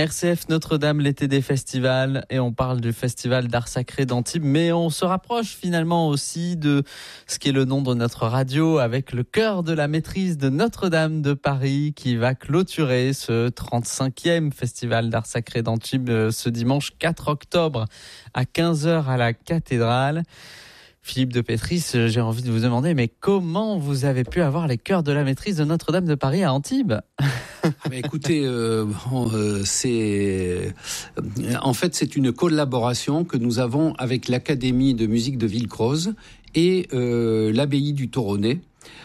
RCF Notre-Dame, l'été des festivals, et on parle du festival d'art sacré d'Antibes, mais on se rapproche finalement aussi de ce qui est le nom de notre radio avec le chœur de la maîtrise de Notre-Dame de Paris qui va clôturer ce 35e festival d'art sacré d'Antibes ce dimanche 4 octobre à 15h à la cathédrale. Philippe de Pétris, j'ai envie de vous demander, mais comment vous avez pu avoir les chœurs de la maîtrise de Notre-Dame de Paris à Antibes ? Écoutez, c'est une collaboration que nous avons avec l'Académie de musique de Villecroze et l'Abbaye du Toronnais.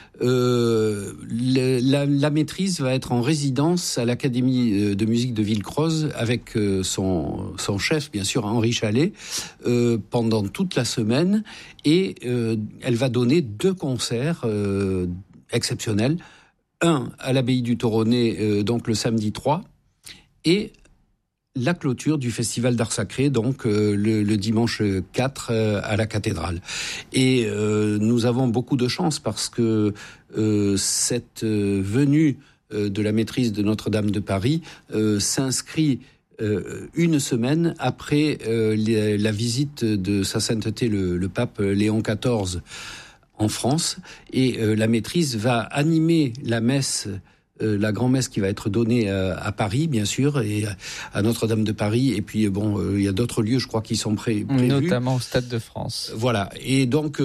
La maîtrise va être en résidence à l'Académie de musique de Villecroze avec son chef, bien sûr, Henri Chalet, pendant toute la semaine. Et elle va donner 2 concerts exceptionnels. Un à l'Abbaye du Toronnais, donc le samedi 3, et la clôture du Festival d'Art Sacré, donc le dimanche 4 à la cathédrale. Et nous avons beaucoup de chance parce que cette venue de la maîtrise de Notre-Dame de Paris s'inscrit une semaine après la visite de Sa Sainteté le pape Léon XIV en France, et la maîtrise va animer la messe, la grand-messe qui va être donnée à Paris, bien sûr, et à Notre-Dame de Paris, et puis il y a d'autres lieux, je crois, qui sont prévus. Notamment au Stade de France. Voilà, et donc,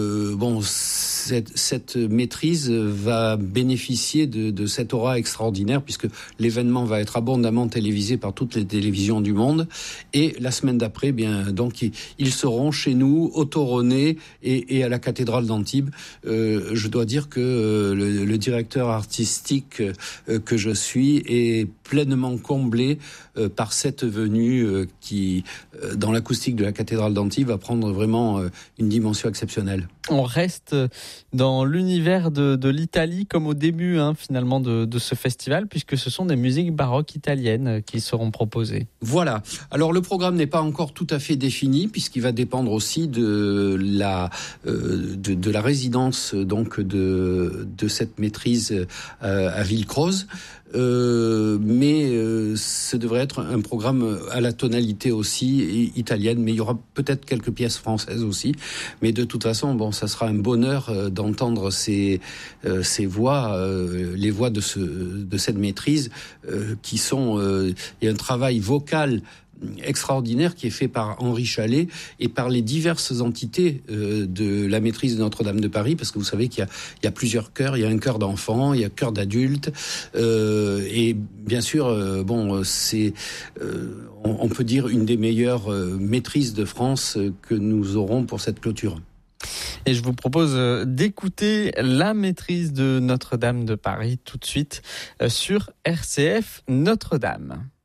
cette maîtrise va bénéficier de cette aura extraordinaire, puisque l'événement va être abondamment télévisé par toutes les télévisions du monde, et la semaine d'après, donc, ils seront chez nous, au Toronnais et à la cathédrale d'Antibes. Je dois dire que le directeur artistique que je suis est pleinement comblé par cette venue qui, dans l'acoustique de la cathédrale d'Antibes, va prendre vraiment une dimension exceptionnelle. On reste dans l'univers de l'Italie comme au début finalement de ce festival, puisque ce sont des musiques baroques italiennes qui seront proposées. Voilà. Alors le programme n'est pas encore tout à fait défini, puisqu'il va dépendre aussi de la résidence donc de cette maîtrise à Villecroze. Mais ce devrait être un programme à la tonalité aussi italienne, mais il y aura peut-être quelques pièces françaises aussi. Mais de toute façon, ça sera un bonheur d'entendre ces voix, les voix de cette maîtrise, qui sont. Il y a un travail vocal extraordinaire qui est fait par Henri Chalet et par les diverses entités de la maîtrise de Notre-Dame de Paris, parce que vous savez qu'il y a plusieurs chœurs, il y a un chœur d'enfants, il y a un chœur d'adultes, et bien sûr, c'est on peut dire une des meilleures maîtrises de France que nous aurons pour cette clôture. Et je vous propose d'écouter la maîtrise de Notre-Dame de Paris tout de suite sur RCF Notre-Dame.